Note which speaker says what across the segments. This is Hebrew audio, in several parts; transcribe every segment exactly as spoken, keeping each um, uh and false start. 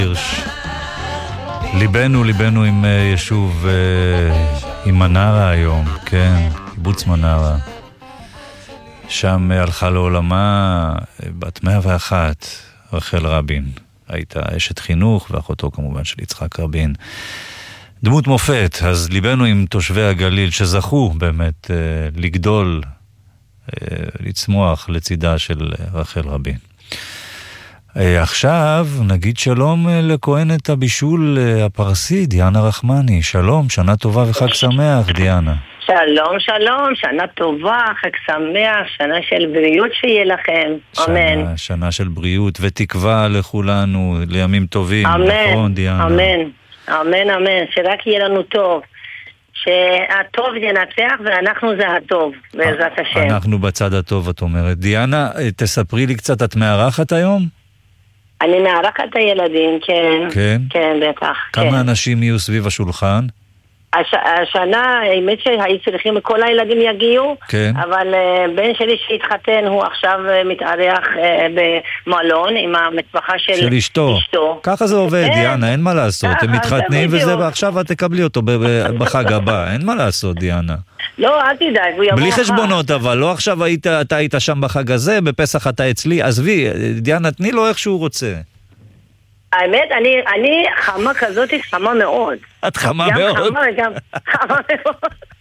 Speaker 1: ליבנו, ליבנו עם יישוב, עם מנרה היום, כן, קיבוץ מנרה. שם הלכה לעולמה בת מאה ואחת, רחל רבין. הייתה אשת חינוך, ואחותו כמובן של יצחק רבין. דמות מופת, אז ליבנו עם תושבי הגליל שזכו באמת לגדול, לצמוח לצידה של רחל רבין. עכשיו נגיד שלום לכהנת הבישול הפרסי, דיאנה רחמני. שלום, שנה טובה וחג שמח, דיאנה.
Speaker 2: שלום, שלום, שנה טובה, חג שמח, שנה של בריאות שיהיה לכם. אמן.
Speaker 1: שנה, שנה של בריאות ותקווה לכולנו, לימים טובים.
Speaker 2: אמן,
Speaker 1: נכון, דיאנה?
Speaker 2: אמן, אמן, אמן, שרק יהיה לנו טוב. שהטוב ינצח ואנחנו זה הטוב, בעזרת השם.
Speaker 1: אנחנו בצד הטוב, את אומרת. דיאנה, תספרי לי קצת, את מארחת היום?
Speaker 2: אני מארחת את הילדים, כן.
Speaker 1: כן?
Speaker 2: כן, בטח.
Speaker 1: כמה
Speaker 2: כן.
Speaker 1: אנשים יהיו סביב השולחן?
Speaker 2: הש... השנה, האמת שהיו צריכים, כל הילדים יגיעו,
Speaker 1: כן.
Speaker 2: אבל uh, בן שלי שהתחתן, הוא עכשיו uh, מתארח uh, במלון עם המשפחה של,
Speaker 1: של אשתו.
Speaker 2: אשתו.
Speaker 1: ככה זה עובד,
Speaker 2: כן.
Speaker 1: דיאנה, אין מה לעשות. הם מתחתנים וזה, ועכשיו את תקבלי אותו בחג הבא. אין מה לעשות, דיאנה.
Speaker 2: לא, אל תדאג, הוא יבוא
Speaker 1: בלי
Speaker 2: אחר.
Speaker 1: חשבונות, אבל לא עכשיו היית, אתה היית שם בחג הזה, בפסח אתה אצלי, עזבי, דיאנה, תני לו איך שהוא רוצה.
Speaker 2: האמת, אני, אני חמה כזאת, חמה מאוד.
Speaker 1: את חמה
Speaker 2: גם
Speaker 1: מאוד.
Speaker 2: גם חמה וגם חמה מאוד.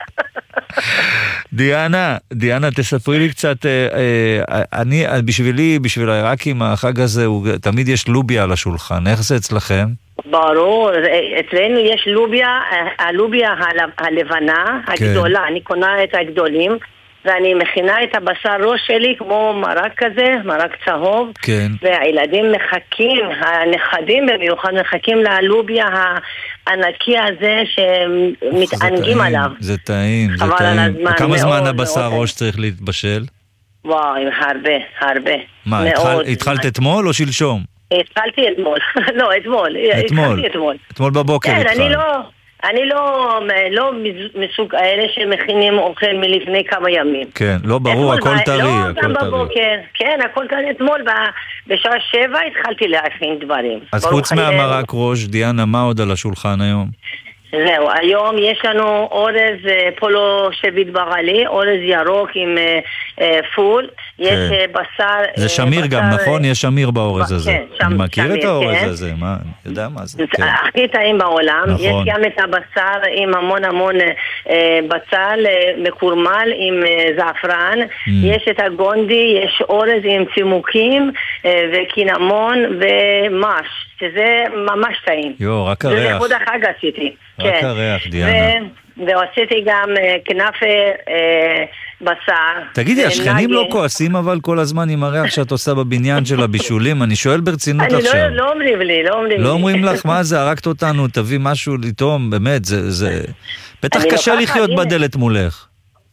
Speaker 1: דיאנה, דיאנה, תספרי לי קצת, אה, אה, אני, בשבילי, בשביל העיראקים, החג הזה, הוא, תמיד יש לוביה על השולחן, איך זה אצלכם?
Speaker 2: ברור, אצלנו יש לוביה, הלוביה הלבנה, הגדולה, אני קונה את הגדולים, ואני מכינה את הבשר ראש שלי כמו מרק כזה, מרק צהוב,
Speaker 1: כן.
Speaker 2: והילדים מחכים, הנכדים במיוחד מחכים ללוביה הענקי הזה שמתענגים עליו.
Speaker 1: זה טעים, זה טעים. כמה זמן הבשר ראש צריך להתבשל?
Speaker 2: וואי, הרבה, הרבה.
Speaker 1: מה, התחלת אתמול או שלשום?
Speaker 2: התחלתי אתמול, לא, אתמול,
Speaker 1: אתמול,
Speaker 2: אתמול.
Speaker 1: אתמול בבוקר
Speaker 2: כן,
Speaker 1: התחל.
Speaker 2: אני לא, אני לא, לא מסוג האלה שמכינים אוכל מלפני כמה ימים.
Speaker 1: כן, לא ברור, הכל טרי,
Speaker 2: לא,
Speaker 1: הכל
Speaker 2: גם
Speaker 1: טרי.
Speaker 2: בבוקר, כן, הכל טרי. אתמול בשעה שבע התחלתי להכין דברים.
Speaker 1: אז חוץ מהמרק ראש, דיאנה, מה עוד על השולחן היום?
Speaker 2: זהו, היום יש לנו אורז פולו שביט בגלי, אורז ירוק עם פול, יש בשר...
Speaker 1: זה שמיר גם, נכון? יש שמיר באורז הזה. אני מכיר את האורז הזה, מה? אני יודע מה זה.
Speaker 2: הכי טעים בעולם, יש גם את הבשר עם המון המון בצל מקורמל עם זעפרן, יש את הגונדי, יש אורז עם צימוקים וקינמון ומש, שזה ממש טעים.
Speaker 1: יו, רק הריח.
Speaker 2: זה לכבוד החג עשיתי.
Speaker 1: רק הריח, דיאנה.
Speaker 2: ועשיתי גם כנאפה בשר.
Speaker 1: תגידי, השכנים לא כועסים אבל כל הזמן עם הריח שאת עושה בבניין של הבישולים? אני שואל ברצינות עכשיו.
Speaker 2: אני לא אומרים לי, לא אומרים לי.
Speaker 1: לא אומרים לך, מה זה, הרגת אותנו, תביא משהו לטעום, באמת, זה... בטח קשה לחיות בדלת מולך.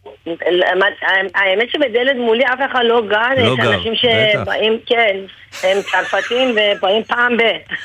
Speaker 2: האמת שבדלת מולי אף אחד לא גר, יש אנשים שבאים, כן, הם צרפתים ובאים פעם ב...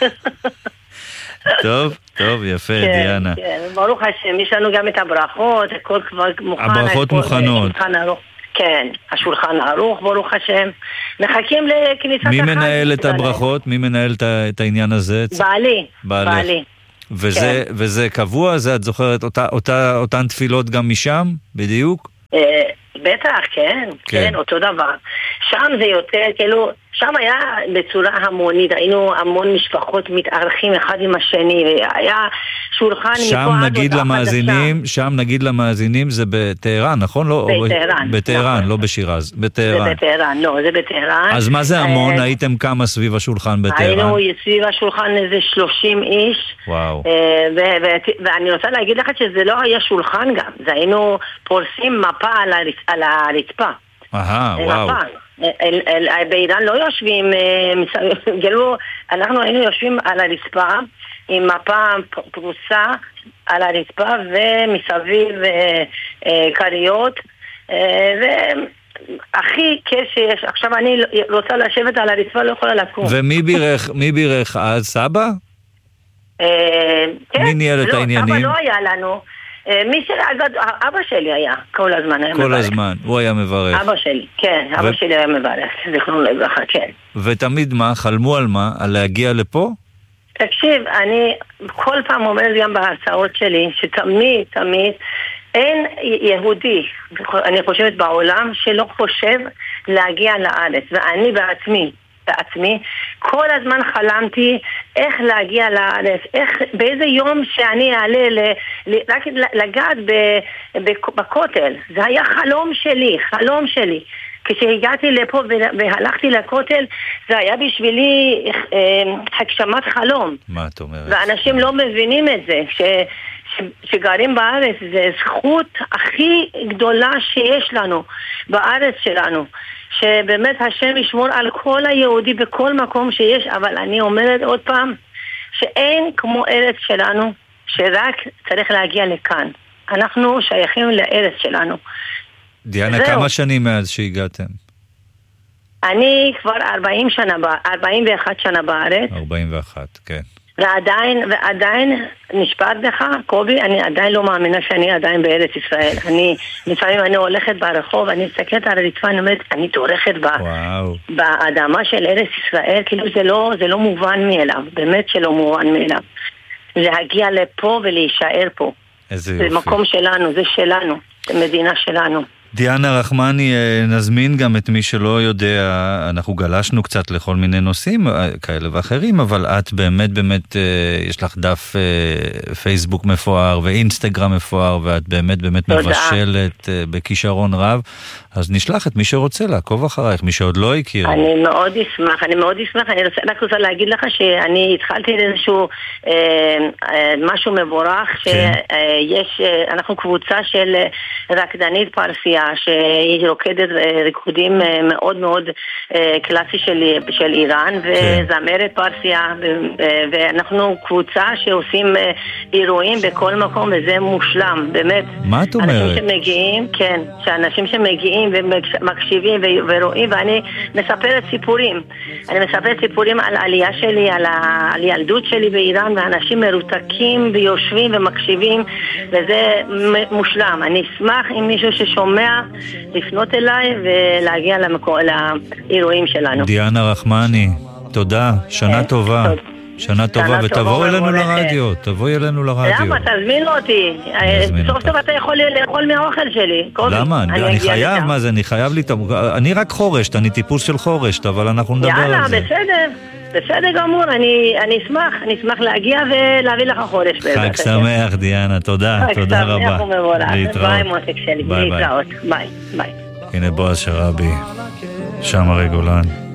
Speaker 1: טוב, טוב, יפה, דיאנה.
Speaker 2: כן, ברוך השם, יש לנו גם את הברכות, הכל כבר מוכן.
Speaker 1: הברכות מוכנות.
Speaker 2: כן, השולחן ערוך, ברוך השם. מחכים לכניסת החג.
Speaker 1: מי מנהל את הברכות? מי מנהל את העניין הזה?
Speaker 2: בעלי, בעלי.
Speaker 1: וזה קבוע? זה את זוכרת אותן תפילות גם משם, בדיוק?
Speaker 2: בטח, כן, כן, אותו דבר. שם זה יותר, כאילו, שם היה בצורה המונית, היינו המון משפחות מתארחים אחד עם השני, והיה שולחן...
Speaker 1: שם נגיד למאזינים, שם נגיד למאזינים זה בטהרן, נכון?
Speaker 2: בטהרן.
Speaker 1: בטהרן, לא בשירז, בטהרן.
Speaker 2: זה בטהרן, לא, זה בטהרן.
Speaker 1: אז מה זה המון? הייתם כמה סביב השולחן בטהרן? היינו
Speaker 2: סביב השולחן איזה שלושים איש.
Speaker 1: וואו.
Speaker 2: ואני רוצה להגיד לך שזה לא היה שולחן גם, זה היינו פורסים מפה על הרצפה.
Speaker 1: אהה, וואו.
Speaker 2: באיראן לא יושבים, אנחנו היינו יושבים על הרצפה עם מפה פרוסה על הרצפה ומסביב קריות, והכי קש, עכשיו אני רוצה לשבת על הרצפה, לא יכולה לקום.
Speaker 1: ומי בירך, מי בירך אז? סבא? מי ניהל את העניינים?
Speaker 2: סבא לא היה לנו. מי שאגד, אבא שלי היה כל הזמן היה מברך.
Speaker 1: כל הזמן, הוא היה מברך.
Speaker 2: אבא שלי, כן, אבא שלי היה מברך, זכרונו לברכה, כן.
Speaker 1: ותמיד מה? חלמו על מה? על להגיע לפה?
Speaker 2: תקשיב, אני כל פעם אומרת גם בהרצאות שלי, שתמיד, תמיד, אין יהודי, אני חושבת בעולם, שלא חושב להגיע לארץ. ואני בעצמי, בעצמי, כל הזמן חלמתי איך להגיע לארץ, איך, באיזה יום שאני אעלה ל, ל, רק לגעת ב, ב, בכותל. זה היה חלום שלי, חלום שלי. כשהגעתי לפה והלכתי לכותל, זה היה בשבילי אה, הגשמת חלום.
Speaker 1: מה את אומרת?
Speaker 2: ואנשים לא מבינים את זה, ש, ש, שגרים בארץ, זה זכות הכי גדולה שיש לנו, בארץ שלנו. שבאמת השם ישמור על כל היהודי בכל מקום שיש, אבל אני אומרת עוד פעם, שאין כמו ארץ שלנו, שרק צריך להגיע לכאן. אנחנו שייכים לארץ שלנו.
Speaker 1: דיאנה, זהו. כמה שנים מאז שהגעתם?
Speaker 2: אני כבר ארבעים שנה, ארבעים ואחת שנה בארץ.
Speaker 1: ארבעים ואחת, כן.
Speaker 2: ועדיין, ועדיין נשפט בך, קובי, אני עדיין לא מאמינה שאני עדיין בארץ ישראל. אני, לפעמים אני הולכת ברחוב, אני מסתכלת על הרצפה, אני אומרת, אני דורכת באדמה של ארץ ישראל, כאילו זה לא, זה לא מובן מאליו, באמת שלא מובן מאליו. להגיע לפה ולהישאר פה.
Speaker 1: איזה יופי.
Speaker 2: זה מקום שלנו, זה שלנו, זה מדינה שלנו.
Speaker 1: דיאנה רחמני, נזמין גם את מי שלא יודע, אנחנו גלשנו קצת לכל מיני נושאים כאלה ואחרים, אבל את באמת באמת, יש לך דף פייסבוק מפואר ואינסטגרם מפואר, ואת באמת באמת תודה. מבשלת בכישרון רב, אז נשלח את מי שרוצה לעקוב אחרייך, מי שעוד לא הכיר.
Speaker 2: אני מאוד אשמח, אני מאוד אשמח, אני רק רוצה להגיד לך שאני התחלתי איזשהו אה, אה, משהו מבורך, כן. שיש, אנחנו קבוצה של רקדנית פרסיה, שהיא רוקדת ריקודים מאוד מאוד קלאסי של, של איראן, וזמרת פרסיה, ואנחנו קבוצה שעושים אירועים בכל מקום, וזה מושלם, באמת.
Speaker 1: מה את אומרת?
Speaker 2: אנשים שמגיעים, כן, שאנשים שמגיעים ומקשיבים ורואים, ואני מספרת סיפורים. אני מספרת סיפורים על העלייה שלי, על, ה, על ילדות שלי באיראן, ואנשים מרותקים ויושבים ומקשיבים, וזה מושלם. אני אשמח אם מישהו ששומע לפנות אליי ולהגיע למקום, לאירועים שלנו.
Speaker 1: דיאנה רחמני, תודה, שנה טובה. שנה טובה, ותבואו אלינו לרדיו, תבואי אלינו לרדיו.
Speaker 2: למה? תזמין אותי. סוף טוב אתה יכול לאכול מהאוכל שלי.
Speaker 1: למה? אני חייב, מה זה? אני חייב לי... אני רק חורשת, אני טיפוס של חורשת, אבל אנחנו נדבר על זה.
Speaker 2: יאללה, בסדר. בסדר גמור, אני, אני אשמח, אני אשמח להגיע ולהביא לך חורש.
Speaker 1: חג שמח, דיאנה, תודה, תודה רבה.
Speaker 2: חג שמח ומבורך. ביי מותק שלי, להתראות. ביי, ביי.
Speaker 1: הנה בועז שראבי, שם הרי גולן.